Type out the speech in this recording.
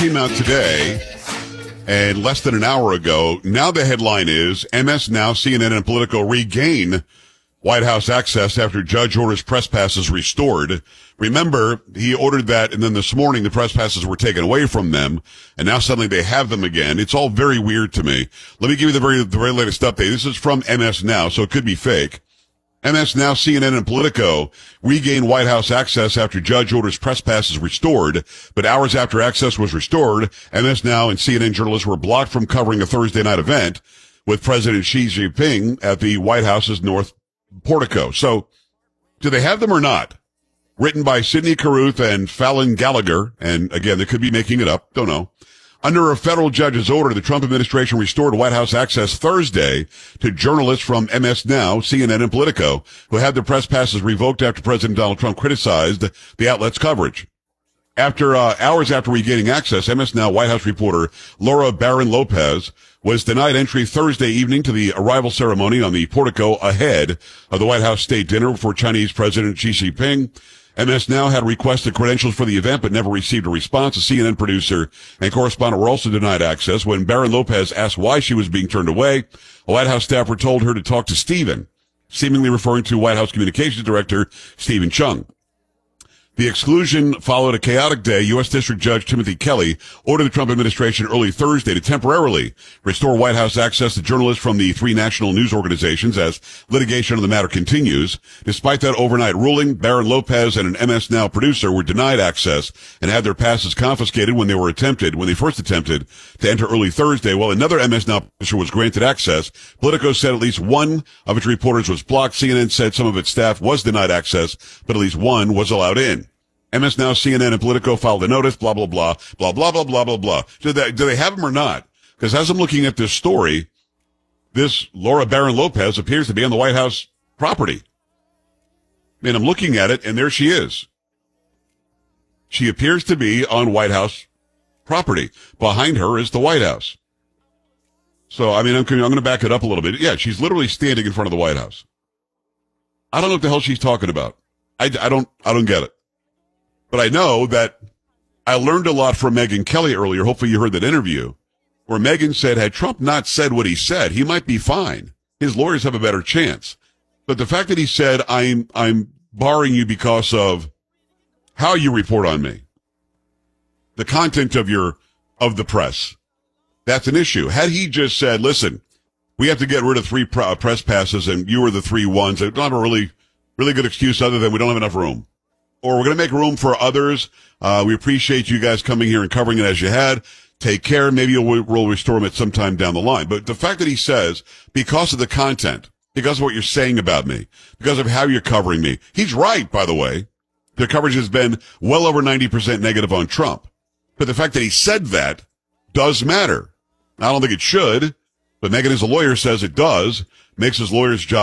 came out today, and less than an hour ago. Now the headline is, MS Now, CNN, and Politico regain White House access after judge orders press passes restored. Remember, he ordered that, and then this morning the press passes were taken away from them, and now suddenly they have them again. It's all very weird to me. Let me give you the very latest update. This is from MS Now, so it could be fake. MS Now, CNN, and Politico regain White House access after judge orders press passes restored. But hours after access was restored, MS Now and CNN journalists were blocked from covering a Thursday night event with President Xi Jinping at the White House's North Portico. So, do they have them or not? Written by Sidney Carruth and Fallon Gallagher, and again, they could be making it up, don't know. Under a federal judge's order, the Trump administration restored White House access Thursday to journalists from MS Now, CNN, and Politico, who had their press passes revoked after President Donald Trump criticized the outlet's coverage. After hours after regaining access, MS Now White House reporter Laura Barron Lopez was denied entry Thursday evening to the arrival ceremony on the portico ahead of the White House state dinner for Chinese President Xi Jinping. MS Now had requested credentials for the event but never received a response. A CNN producer and correspondent were also denied access. When Barron Lopez asked why she was being turned away, a White House staffer told her to talk to Stephen, seemingly referring to White House Communications Director Stephen Chung. The exclusion followed a chaotic day. U.S. District Judge Timothy Kelly ordered the Trump administration early Thursday to temporarily restore White House access to journalists from the three national news organizations as litigation on the matter continues. Despite that overnight ruling, Barron Lopez and an MS Now producer were denied access and had their passes confiscated when they first attempted to enter early Thursday, while another MS Now producer was granted access. Politico said at least one of its reporters was blocked. CNN said some of its staff was denied access, but at least one was allowed in. MS Now, CNN, and Politico filed a notice, blah, blah, blah, blah, blah, blah, blah, blah, blah. Do they have them or not? Because as I'm looking at this story, this Laura Barron Lopez appears to be on the White House property. I mean, I'm looking at it, and there she is. She appears to be on White House property. Behind her is the White House. So, I mean, I'm going to back it up a little bit. Yeah, she's literally standing in front of the White House. I don't know what the hell she's talking about. I don't get it. But I know that I learned a lot from Megyn Kelly earlier. Hopefully you heard that interview where Megyn said, had Trump not said what he said, he might be fine. His lawyers have a better chance. But the fact that he said, I'm barring you because of how you report on me, the content of the press, that's an issue. Had he just said, listen, we have to get rid of three press passes and you were the three ones, I don't have a really good excuse other than we don't have enough room. Or we're going to make room for others. We appreciate you guys coming here and covering it as you had. Take care. Maybe we'll restore them at some time down the line. But the fact that he says, because of the content, because of what you're saying about me, because of how you're covering me, he's right, by the way. The coverage has been well over 90% negative on Trump. But the fact that he said that does matter. I don't think it should, but Megyn, as a lawyer, says it does. Makes his lawyer's job